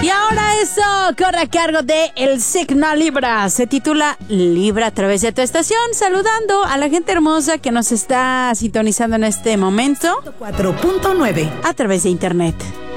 Y ahora eso corre a cargo de El Signo Libra. Se titula Libra a través de tu estación. Saludando a la gente hermosa que nos está sintonizando en este momento 4.9 a través de internet.